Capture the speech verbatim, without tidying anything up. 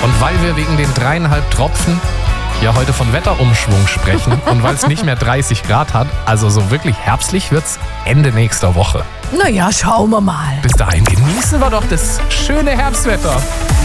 Und weil wir wegen den dreieinhalb Tropfen ja heute von Wetterumschwung sprechen und weil es nicht mehr dreißig Grad hat, also so wirklich herbstlich wird's Ende nächster Woche. Naja, schauen wir mal. Bis dahin genießen wir doch das schöne Herbstwetter.